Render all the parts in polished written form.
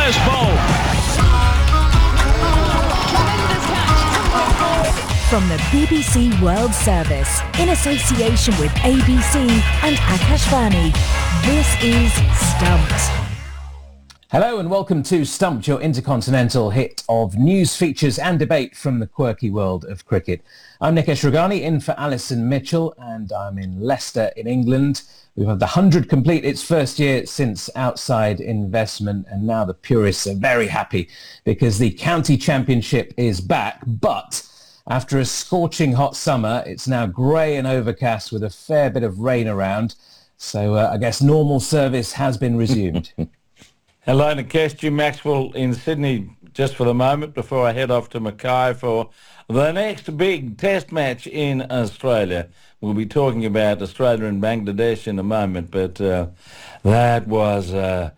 first bowl. From the BBC World Service, in association with ABC and Akashvani, this is Stumped. Hello and welcome to Stumped, your intercontinental hit of news, features and debate from the quirky world of cricket. I'm Nikesh Ragani, in for Alison Mitchell, and I'm in Leicester in England. We've had the 100 complete its first year since outside investment, and now the purists are very happy because the county championship is back. But after a scorching hot summer, it's now grey and overcast with a fair bit of rain around. So I guess normal service has been resumed. Hello, Nikesh. Jim Maxwell in Sydney just for the moment before I head off to Mackay for the next big test match in Australia. We'll be talking about Australia and Bangladesh in a moment, but that was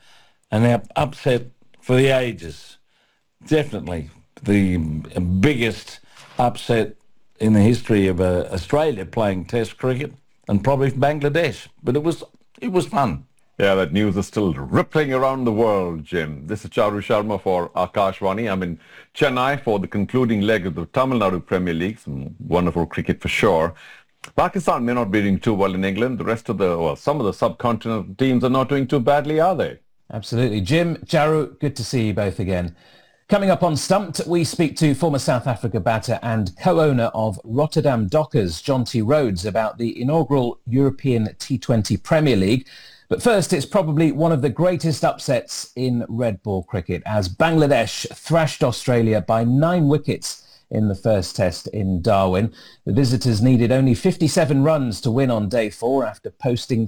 an upset for the ages. Definitely the biggest upset in the history of Australia playing test cricket, and probably Bangladesh. But it was fun. Yeah, that news is still rippling around the world, Jim. This is Charu Sharma for Akashvani. I'm in Chennai for the concluding leg of the Tamil Nadu Premier League. Some wonderful cricket for sure. Pakistan may not be doing too well in England. The rest of some of the subcontinental teams are not doing too badly, are they? Absolutely. Jim, Charu, good to see you both again. Coming up on Stumped, we speak to former South Africa batter and co-owner of Rotterdam Dockers, Jonty Rhodes, about the inaugural European T20 Premier League. But first, it's probably one of the greatest upsets in red ball cricket as Bangladesh thrashed Australia by 9 wickets in the first test in Darwin. The visitors needed only 57 runs to win on day 4 after posting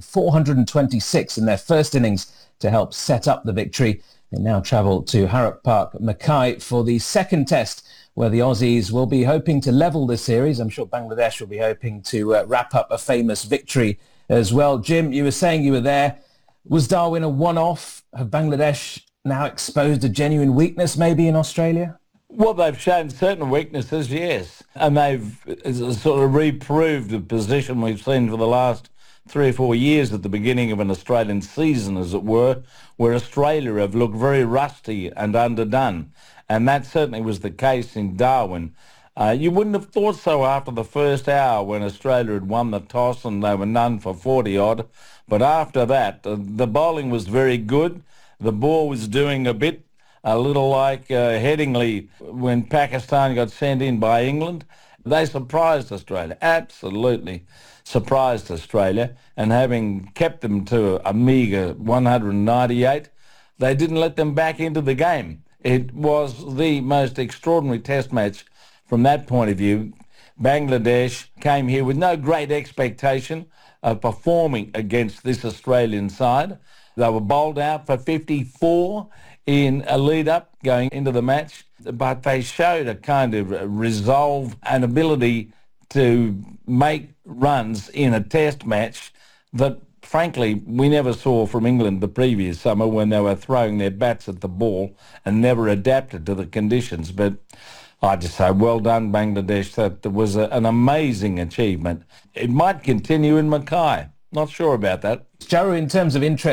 426 in their first innings to help set up the victory. They now travel to Harak Park, Mackay for the second test, where the Aussies will be hoping to level the series. I'm sure Bangladesh will be hoping to wrap up a famous victory as well. Jim, you were saying you were there. Was Darwin a one-off? Have Bangladesh now exposed a genuine weakness maybe in Australia? Well, they've shown certain weaknesses, yes. And they've sort of reproved the position we've seen for the last 3 or 4 years at the beginning of an Australian season, as it were, where Australia have looked very rusty and underdone. And that certainly was the case in Darwin. You wouldn't have thought so after the first hour when Australia had won the toss and they were none for 40-odd. But after that, the bowling was very good. The ball was doing a little like Headingley when Pakistan got sent in by England. They surprised Australia, absolutely surprised Australia. And having kept them to a meagre 198, they didn't let them back into the game. It was the most extraordinary test match from that point of view. Bangladesh came here with no great expectation of performing against this Australian side. They were bowled out for 54 in a lead-up going into the match, but they showed a kind of resolve and ability to make runs in a test match that, frankly, we never saw from England the previous summer when they were throwing their bats at the ball and never adapted to the conditions. But I just say, well done, Bangladesh. That was an amazing achievement. It might continue in Mackay. Not sure about that. Charu, in terms of interest